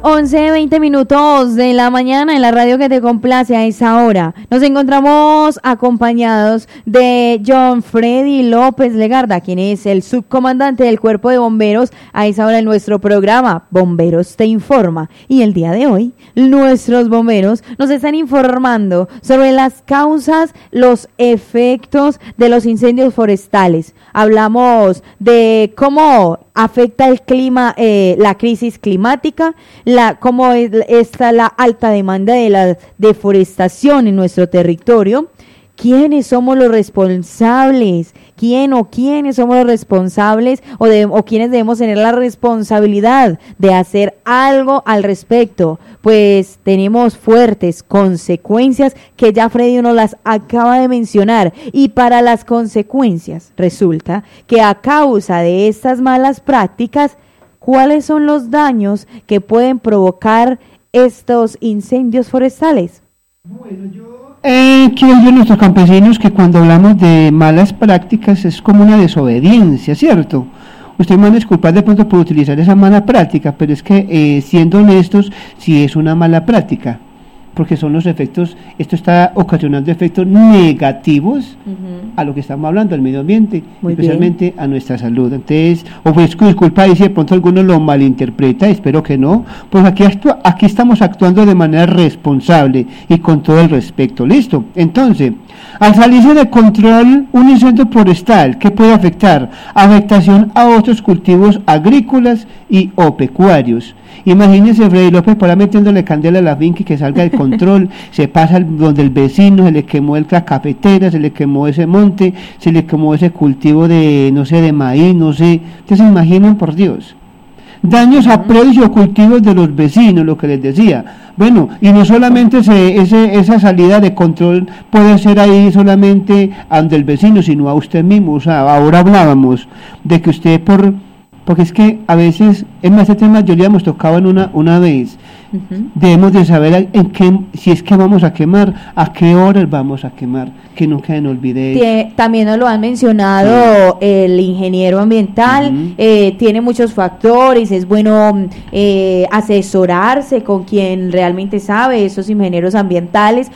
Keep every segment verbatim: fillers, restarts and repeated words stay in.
once, veinte minutos de la mañana en la radio que te complace a esa hora. Nos encontramos acompañados de John Freddy López Legarda, quien es el subcomandante del Cuerpo de Bomberos a esa hora en nuestro programa Bomberos Te Informa. Y el día de hoy, nuestros bomberos nos están informando sobre las causas, los efectos de los incendios forestales. Hablamos de cómo afecta el clima, eh, la crisis climática, la cómo es, está la alta demanda de la deforestación en nuestro territorio. ¿Quiénes somos los responsables? ¿Quién o quiénes somos los responsables o, de, o quiénes debemos tener la responsabilidad de hacer algo al respecto? Pues tenemos fuertes consecuencias que ya Freddy nos las acaba de mencionar. Y para las consecuencias resulta que a causa de estas malas prácticas, ¿cuáles son los daños que pueden provocar estos incendios forestales? Bueno, yo... Eh, quiero decir a nuestros campesinos que cuando hablamos de malas prácticas es como una desobediencia, ¿cierto? Ustedes me van a disculpar de pronto por utilizar esa mala práctica, pero es que eh, siendo honestos, sí es una mala práctica, porque son los efectos, esto está ocasionando efectos negativos uh-huh. a lo que estamos hablando, al medio ambiente, Muy especialmente bien. a nuestra salud. Entonces, o pues disculpa y si de pronto alguno lo malinterpreta, espero que no, pues aquí, actúa, aquí estamos actuando de manera responsable y con todo el respeto. ¿Listo? Entonces, al salirse de control un incendio forestal, ¿qué puede afectar? Afectación a otros cultivos agrícolas y o pecuarios. Imagínense Freddy López para metiéndole candela a la finca y que salga de control, se pasa donde el vecino, se le quemó el la cafetera, se le quemó ese monte, se le quemó ese cultivo de, no sé, de maíz, no sé, ustedes se imaginan, por Dios. Daños a predios o cultivos de los vecinos, lo que les decía. Bueno, y no solamente se, ese, esa salida de control puede ser ahí solamente ante el vecino, sino a usted mismo. O sea, ahora hablábamos de que usted por... Porque es que a veces, es más, este tema yo le hemos tocado en una, una vez, uh-huh. debemos de saber en qué, si es que vamos a quemar, a qué horas vamos a quemar, que no queden olvides. Tie, también nos lo han mencionado sí. el ingeniero ambiental, uh-huh. eh, tiene muchos factores, es bueno eh, asesorarse con quien realmente sabe, esos ingenieros ambientales,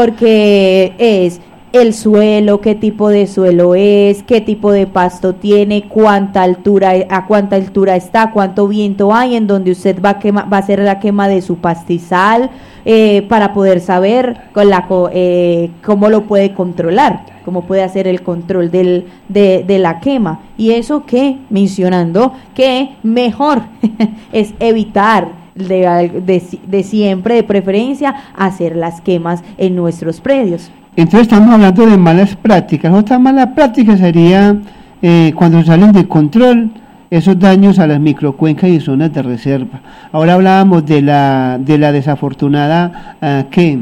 porque es... el suelo, qué tipo de suelo es, qué tipo de pasto tiene, cuánta altura, a cuánta altura está, cuánto viento hay, en donde usted va a quema, va a hacer la quema de su pastizal, eh, para poder saber con la, eh, cómo lo puede controlar, cómo puede hacer el control del, de, de la quema. Y eso que, mencionando que mejor es evitar de, de, de siempre, de preferencia, hacer las quemas en nuestros predios. Entonces estamos hablando de malas prácticas. Otra mala práctica sería eh, cuando salen de control esos daños a las microcuencas y zonas de reserva. Ahora hablábamos de la de la desafortunada uh, que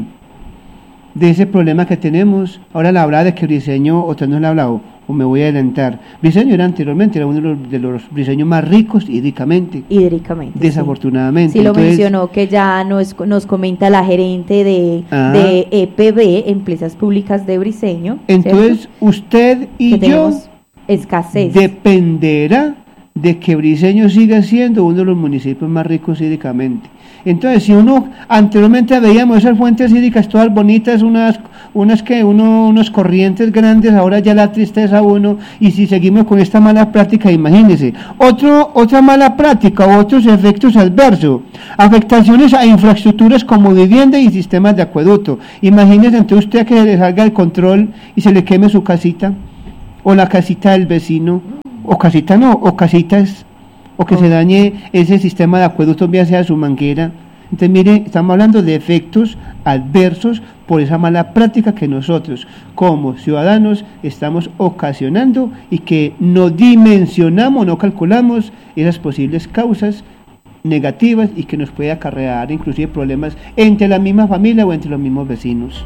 de ese problema que tenemos. Ahora la hablaba de que Briceño, otra no la ha hablado, o me voy a adelantar. Briceño era anteriormente, era uno de los, de los briceños más ricos hídricamente. Hídricamente. Desafortunadamente. Sí, sí lo Entonces, mencionó, que ya nos, nos comenta la gerente de, de E P B, Empresas Públicas de Briceño. Entonces, ¿cierto? Usted y que yo escasez. Dependerá de que Briceño siga siendo uno de los municipios más ricos hídricamente. Entonces, si uno anteriormente veíamos esas fuentes hídricas todas bonitas, unas unas que uno unos corrientes grandes, ahora ya la tristeza uno, y si seguimos con esta mala práctica, imagínense, otro otra mala práctica o otros efectos adversos, afectaciones a infraestructuras como vivienda y sistemas de acueducto. Imagínense entonces usted que le salga el control y se le queme su casita o la casita del vecino, o casita no, o casitas, o que oh. se dañe ese sistema de acueducto, ya sea su manguera. Entonces, mire, estamos hablando de efectos adversos por esa mala práctica que nosotros, como ciudadanos, estamos ocasionando y que no dimensionamos, no calculamos esas posibles causas negativas y que nos puede acarrear inclusive problemas entre la misma familia o entre los mismos vecinos.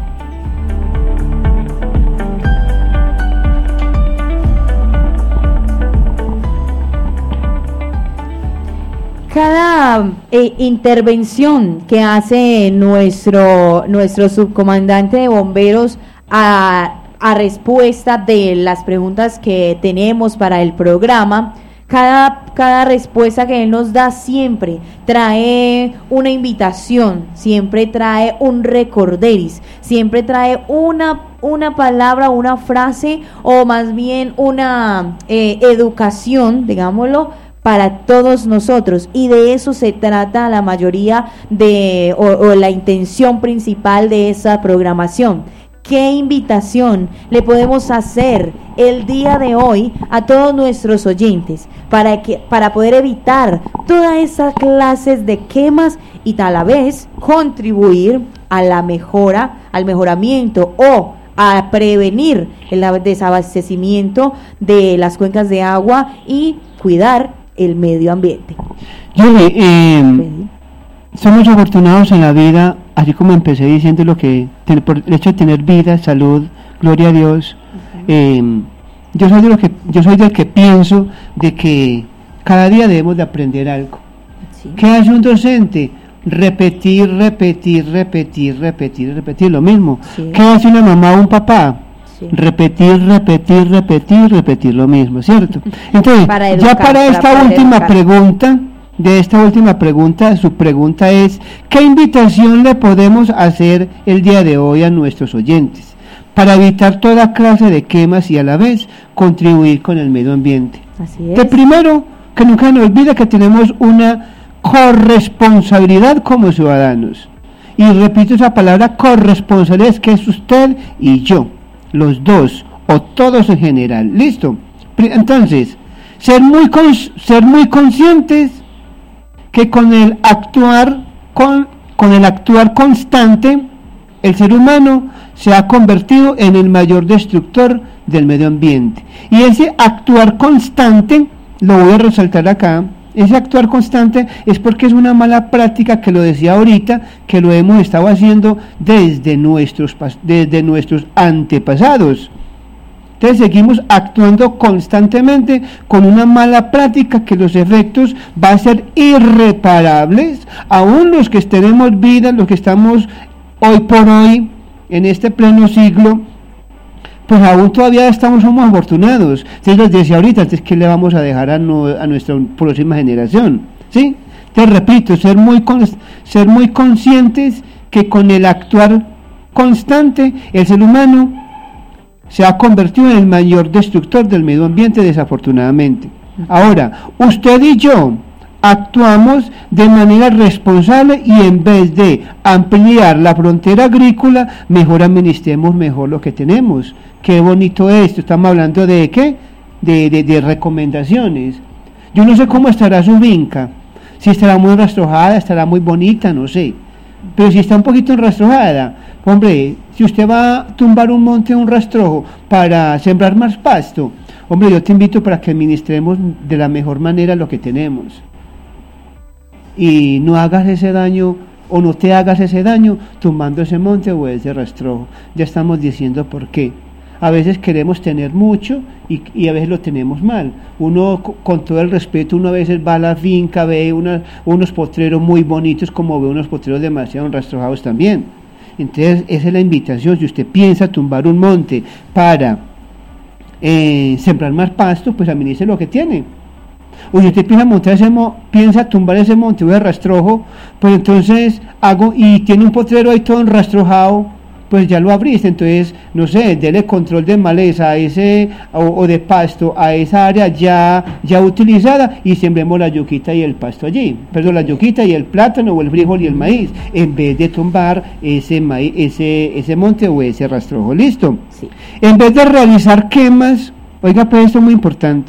Cada eh, intervención que hace nuestro nuestro subcomandante de bomberos a, a respuesta de las preguntas que tenemos para el programa, cada cada respuesta que Él nos da siempre trae una invitación, siempre trae un recorderis, siempre trae una, una palabra, una frase o más bien una eh, educación, digámoslo, para todos nosotros, y de eso se trata la mayoría de o, o la intención principal de esa programación. ¿Qué invitación le podemos hacer el día de hoy a todos nuestros oyentes para que para poder evitar todas esas clases de quemas y a la vez contribuir a la mejora, al mejoramiento o a prevenir el desabastecimiento de las cuencas de agua y cuidar el medio ambiente? Yuri, eh, somos afortunados en la vida, así como empecé diciendo lo que por el hecho de tener vida, salud, gloria a Dios. Uh-huh. eh, yo soy de lo que yo soy del que pienso de que cada día debemos de aprender algo. Sí. ¿Qué hace un docente? Repetir, repetir, repetir, repetir, repetir lo mismo. Sí. ¿Qué hace una mamá o un papá? Sí. Repetir, repetir, repetir, repetir lo mismo, ¿cierto? Entonces, para educar, ya para esta para última educar. pregunta, de esta última pregunta, su pregunta es, ¿qué invitación le podemos hacer el día de hoy a nuestros oyentes para evitar toda clase de quemas y a la vez contribuir con el medio ambiente? Así es. De primero, que nunca nos olvide que tenemos una corresponsabilidad como ciudadanos. Y repito esa palabra, corresponsabilidad, que es usted y yo, los dos, o todos en general. ¿Listo? Entonces, ser muy, cons- ser muy conscientes que con el actuar con, con el actuar constante, el ser humano se ha convertido en el mayor destructor del medio ambiente. Y ese actuar constante, lo voy a resaltar acá, ese actuar constante es porque es una mala práctica, que lo decía ahorita, que lo hemos estado haciendo desde nuestros, desde nuestros antepasados. Entonces seguimos actuando constantemente con una mala práctica que los efectos van a ser irreparables. Aún los que tenemos vida, los que estamos hoy por hoy en este pleno siglo, pues aún todavía estamos, somos afortunados. Entonces les decía ahorita, entonces ¿qué le vamos a dejar a, no, a nuestra próxima generación? ¿Sí? Te repito, ser muy, con, ser muy conscientes que con el actuar constante, el ser humano se ha convertido en el mayor destructor del medio ambiente, desafortunadamente. Ahora, usted y yo actuamos de manera responsable y en vez de ampliar la frontera agrícola, mejor administremos mejor lo que tenemos. Qué bonito esto, estamos hablando de ¿qué? De, de, de recomendaciones. Yo no sé cómo estará su finca, si estará muy rastrojada, estará muy bonita, no sé, pero si está un poquito rastrojada, hombre, si usted va a tumbar un monte o un rastrojo para sembrar más pasto, hombre, yo te invito para que administremos de la mejor manera lo que tenemos. Y no hagas ese daño, o no te hagas ese daño tumbando ese monte o ese rastrojo. Ya estamos diciendo por qué. A veces queremos tener mucho y, y a veces lo tenemos mal. Uno, con todo el respeto, uno a veces va a la finca, ve una, unos potreros muy bonitos, como ve unos potreros demasiado rastrojados también. Entonces esa es la invitación. Si usted piensa tumbar un monte para eh, sembrar más pasto, pues administre lo que tiene. O si usted piensa montar ese mo- piensa tumbar ese monte o de rastrojo, pues entonces hago, y tiene un potrero ahí todo enrastrojado, pues ya lo abriste. Entonces, no sé, dele control de maleza a ese o, o de pasto a esa área ya, ya utilizada, y sembremos la yuquita y el pasto allí, perdón, la yuquita y el plátano o el frijol y el maíz, en vez de tumbar ese maíz, ese, ese monte o ese rastrojo. ¿Listo? Sí. En vez de realizar quemas, oiga, pues esto es muy importante.